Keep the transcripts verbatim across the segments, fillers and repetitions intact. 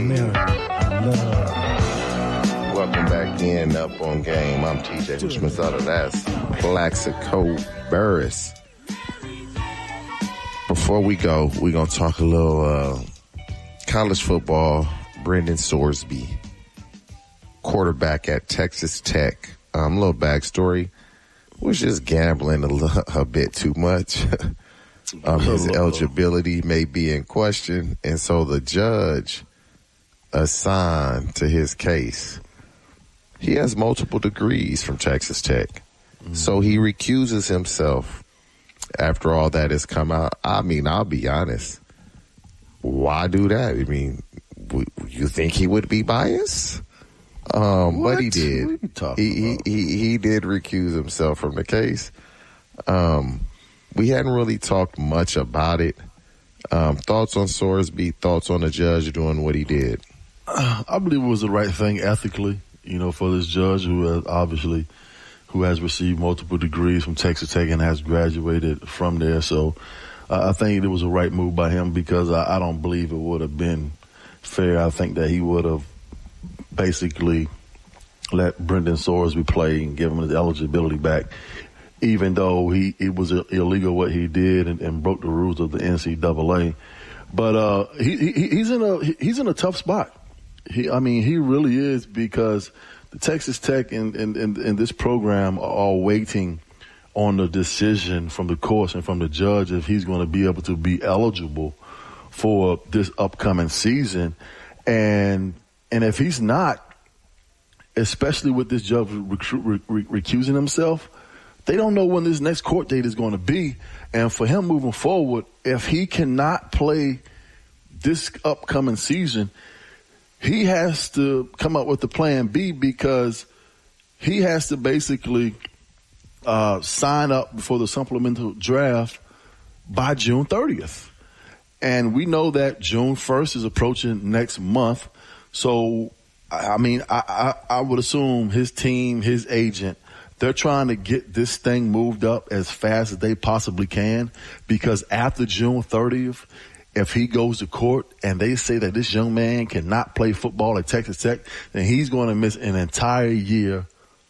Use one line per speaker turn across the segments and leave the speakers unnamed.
America, I love.
Welcome back in Up on Game. I'm T J Hushmanzada. That's Plaxico Burress. Before we go, we're going to talk a little uh, college football. Brendan Sorsby, quarterback at Texas Tech. Um, little backstory. Was just gambling a, little, a bit too much. um, his eligibility may be in question. And so the judge assigned to his case, he has multiple degrees from Texas Tech. Mm-hmm. So he recuses himself after all that has come out. I mean, I'll be honest. Why do that? I mean, w- you think he would be biased? Um, but he did. He, he, he, he did recuse himself from the case. Um, we hadn't really talked much about it. Um, thoughts on Sorsby, thoughts on the judge doing what he did?
Uh, I believe it was the right thing ethically, you know, for this judge who has obviously, who has received multiple degrees from Texas Tech and has graduated from there. So uh, I think it was a right move by him because I, I don't believe it would have been fair. I think that he would have basically let Brendan Sorsby play and give him his eligibility back, even though he it was illegal what he did and, and broke the rules of the N C double A. But uh, he, he he's in a he's in a tough spot. He, I mean, he really is, because the Texas Tech and, and, and, and this program are all waiting on the decision from the courts and from the judge if he's going to be able to be eligible for this upcoming season. And and if he's not, especially with this judge rec- rec- recusing himself, they don't know when this next court date is going to be. And for him moving forward, if he cannot play this upcoming season, he has to come up with a plan B, because he has to basically uh, sign up for the supplemental draft by June thirtieth. And we know that June first is approaching next month. So, I mean, I, I, I would assume his team, his agent, they're trying to get this thing moved up as fast as they possibly can, because after June thirtieth, if he goes to court and they say that this young man cannot play football at Texas Tech, then he's going to miss an entire year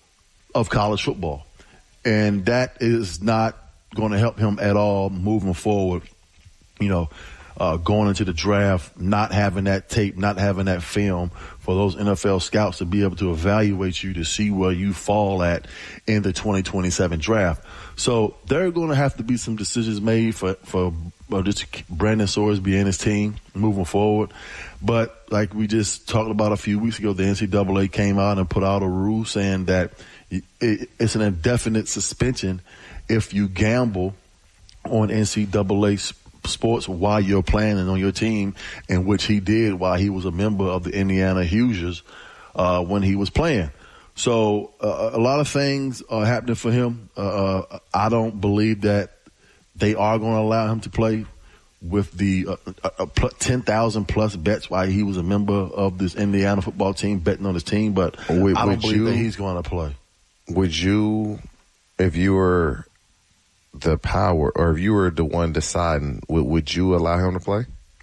of college football. And that is not going to help him at all moving forward, you know, uh, going into the draft, not having that tape, not having that film for those N F L scouts to be able to evaluate you to see where you fall at in the twenty twenty-seven draft. So there are going to have to be some decisions made for, for uh, just Brandon Sorsby and his team moving forward. But like we just talked about a few weeks ago, the N C double A came out and put out a rule saying that it, it's an indefinite suspension if you gamble on N C double A sports while you're playing and on your team, in which he did while he was a member of the Indiana Hoosiers uh, when he was playing. So uh, a lot of things are happening for him. Uh, I don't believe that they are going to allow him to play with the uh, uh, ten thousand plus bets while he was a member of this Indiana football team, betting on his team. But would, I don't believe you, that he's going to play.
Would you, if you were the power, or if you were the one deciding, would, would you allow him to play?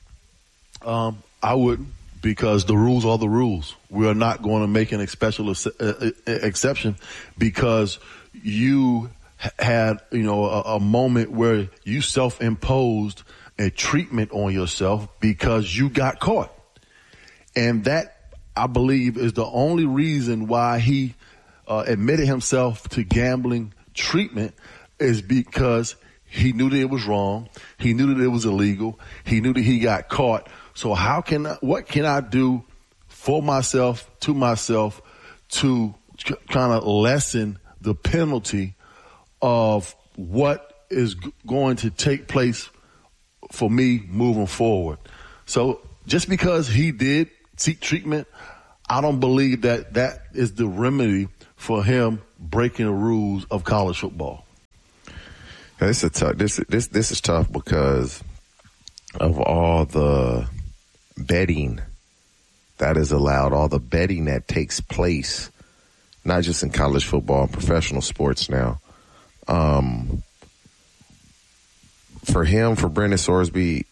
Um, I wouldn't, because the rules are the rules. We are not going to make an special ex- uh, exception because you had, you know, a, a moment where you self-imposed a treatment on yourself because you got caught. And that, I believe, is the only reason why he uh, admitted himself to gambling treatment, is because he knew that it was wrong. He knew that it was illegal. He knew that he got caught. So how can I, what can I do for myself, to myself, to kind of lessen the penalty of what is g- going to take place for me moving forward? So just because he did seek treatment, I don't believe that that is the remedy for him breaking the rules of college football.
This is tough. This this this is tough because of all the betting that is allowed, all the betting that takes place, not just in college football and professional sports now. Um, for him, for Brendan Sorsby,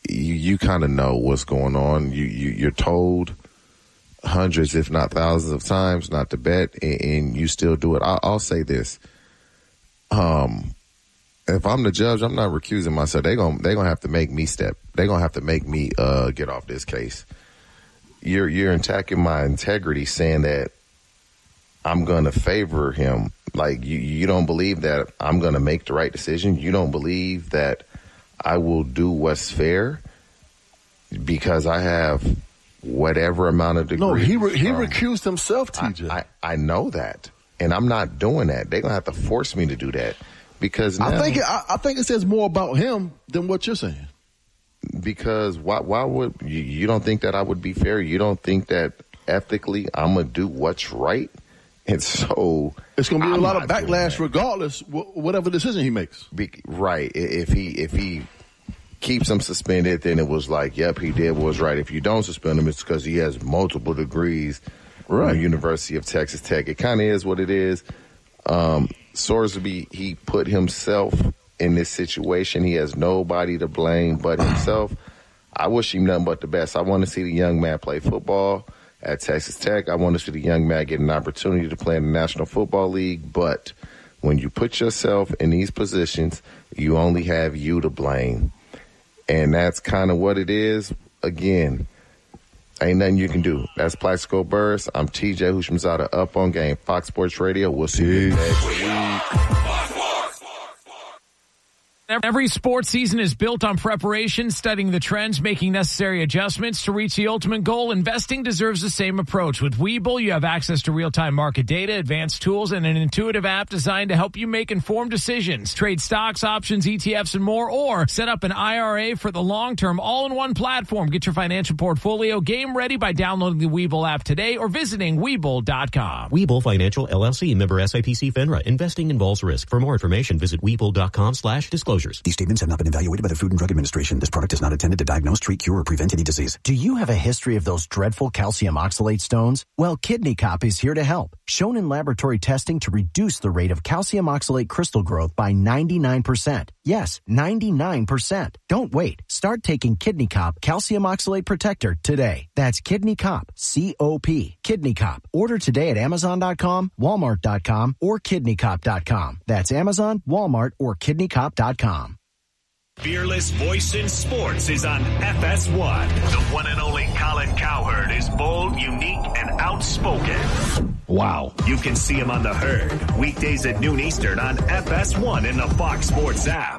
you, you kind of know what's going on. You, you, you're told hundreds, if not thousands of times not to bet, and, and you still do it. I, I'll say this. Um, if I'm the judge, I'm not recusing myself. They're going they gonna have to make me step. They're going to have to make me uh, get off this case. You're, you're attacking my integrity, saying that I'm going to favor him. Like, you, you don't believe that I'm going to make the right decision. You don't believe that I will do what's fair because I have whatever amount of degrees.
No, he re- he
from,
recused himself, T J.
I, I, I know that, and I'm not doing that. They're going to have to force me to do that because now,
I think it, I, I think it says more about him than what you're saying.
Because why, why would you, you don't think that I would be fair? You don't think that ethically I'm going to do what's right? And so
it's going to be
I'm
a lot of backlash regardless, wh- whatever decision he makes.
Be, right. If he, if he keeps him suspended, then it was like, yep, he did what was right. If you don't suspend him, it's because he has multiple degrees right. from the University of Texas Tech. It kind of is what it is. Um, Sorsby, he put himself in this situation. He has nobody to blame but himself. I wish him nothing but the best. I want to see the young man play football at Texas Tech. I want to see the young man get an opportunity to play in the National Football League. But when you put yourself in these positions, you only have you to blame. And that's kind of what it is. Again, ain't nothing you can do. That's Plaxico Burress. I'm T J Houshmandzadeh, Up on Game, Fox Sports Radio. We'll see you next week.
Every sports season is built on preparation, studying the trends, making necessary adjustments to reach the ultimate goal. Investing deserves the same approach. With Webull, you have access to real-time market data, advanced tools, and an intuitive app designed to help you make informed decisions. Trade stocks, options, E T Fs, and more, or set up an I R A for the long term, all in one platform. Get your financial portfolio game ready by downloading the Webull app today or visiting Webull dot com.
Webull Financial, L L C, member S I P C FINRA. Investing involves risk. For more information, visit Webull dot com slash disclosures.
These statements have not been evaluated by the Food and Drug Administration. This product is not intended to diagnose, treat, cure, or prevent any disease.
Do you have a history of those dreadful calcium oxalate stones? Well, Kidney Cop is here to help. Shown in laboratory testing to reduce the rate of calcium oxalate crystal growth by ninety-nine percent. Yes, ninety-nine percent. Don't wait. Start taking Kidney Cop Calcium Oxalate Protector today. That's Kidney Cop, C O P. Kidney Cop. Order today at Amazon dot com, Walmart dot com, or Kidney Cop dot com. That's Amazon, Walmart, or Kidney Cop dot com.
Fearless voice in sports is on F S one. The one and only Colin Cowherd is bold, unique, and outspoken.
Wow.
You can see him on The Herd, weekdays at noon Eastern on F S one in the Fox Sports app.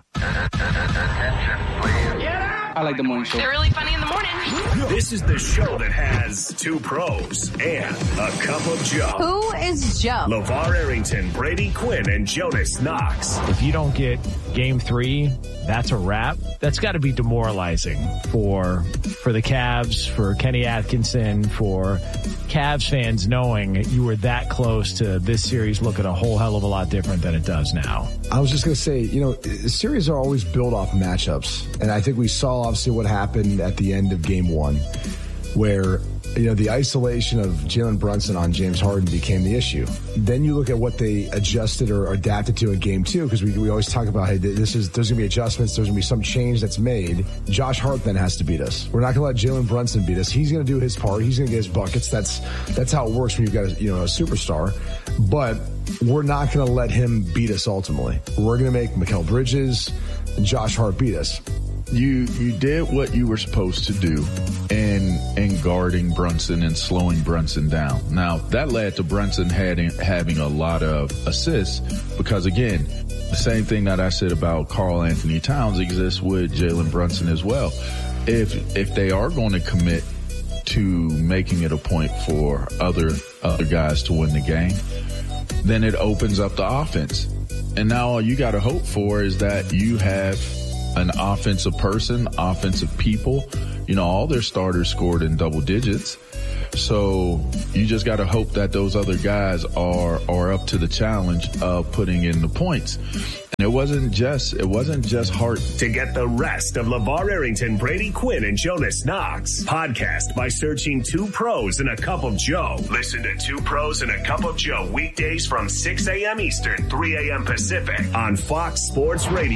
Attention, please.
I like the morning show.
They're really funny in the morning.
This is the show that has two pros and a cup of Joe.
Who is Joe?
LeVar Arrington, Brady Quinn, and Jonas Knox.
If you don't get game three, that's a wrap. That's got to be demoralizing for for the Cavs, for Kenny Atkinson, for Cavs fans, knowing you were that close to this series looking a whole hell of a lot different than it does now.
I was just going to say, you know, series are always built off matchups. And I think we saw, obviously, what happened at the end of game one, where, you know, the isolation of Jalen Brunson on James Harden became the issue. Then you look at what they adjusted or adapted to in game two, because we, we always talk about, hey, this is, there's going to be adjustments, there's going to be some change that's made. Josh Hart then has to beat us. We're not going to let Jalen Brunson beat us. He's going to do his part. He's going to get his buckets. That's, that's how it works when you've got a, you know, a superstar. But we're not going to let him beat us ultimately. We're going to make Mikal Bridges and Josh Hart beat us.
You you did what you were supposed to do in in guarding Brunson and slowing Brunson down. Now, that led to Brunson having, having a lot of assists because, again, the same thing that I said about Karl Anthony Towns exists with Jalen Brunson as well. If if they are going to commit to making it a point for other other guys to win the game, then it opens up the offense. And now all you got to hope for is that you have an offensive person, offensive people. You know, all their starters scored in double digits. So you just got to hope that those other guys are are up to the challenge of putting in the points. And it wasn't just it wasn't just Hart.
To get the rest of LeVar Arrington, Brady Quinn, and Jonas Knox, podcast by searching Two Pros and a Cup of Joe. Listen to Two Pros and a Cup of Joe weekdays from six a.m. Eastern, three a.m. Pacific on Fox Sports Radio.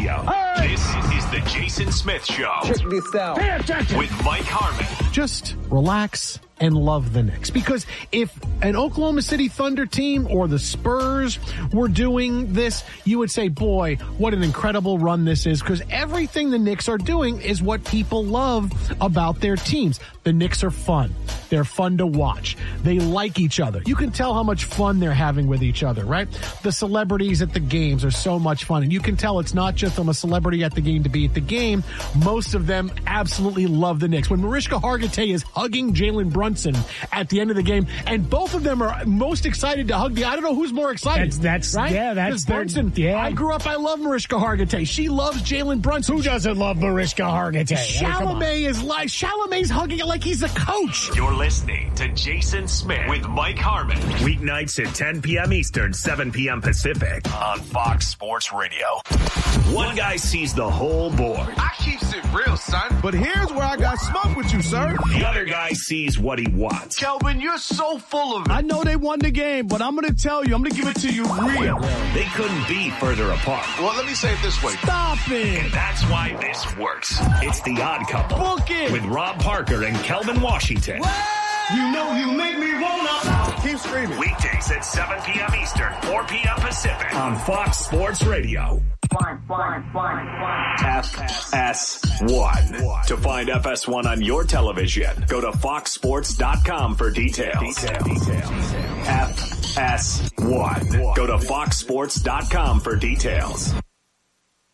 This is the Jason Smith Show.
Check this out.
Pay attention. With Mike Harmon.
Just relax and love the Knicks. Because if an Oklahoma City Thunder team or the Spurs were doing this, you would say, boy, what an incredible run this is. Because everything the Knicks are doing is what people love about their teams. The Knicks are fun. They're fun to watch. They like each other. You can tell how much fun they're having with each other, right? The celebrities at the games are so much fun. And you can tell it's not just I'm a celebrity at the game to be at the game. Most of them absolutely love the Knicks. When Mariska Hargitay is hugging Jalen Brunson at the end of the game, and both of them are most excited to hug the, I don't know who's more excited.
That's, that's
right?
yeah, that's their,
Brunson.
yeah.
I grew up, I love Mariska Hargitay. She loves Jalen Brunson.
Who doesn't love Mariska Hargitay?
Chalamet is like, Chalamet's hugging it like he's a coach.
You're listening to Jason Smith with Mike Harmon. Weeknights at ten p.m. Eastern, seven p.m. Pacific on Fox Sports Radio. One guy sees the whole board.
I keep it real, son. But here's where I got smoke with you, sir.
The other guy sees what he wants.
Kelvin, you're so full of it.
I know they won the game, but I'm going to tell you, I'm going to give it to you real.
They couldn't be further apart.
Well, let me say it this way.
Stop it.
And that's why this works. It's The Odd Couple.
Book it.
With Rob Parker and Kelvin Washington.
What? You know you make me wanna.
Keep screaming.
Weekdays at seven p.m. Eastern, four p.m. Pacific on Fox Sports Radio.
One, one, one, one.
F S one. To find F S one on your television, go to fox sports dot com for details. Details. Details. F S one. Go to fox sports dot com for details.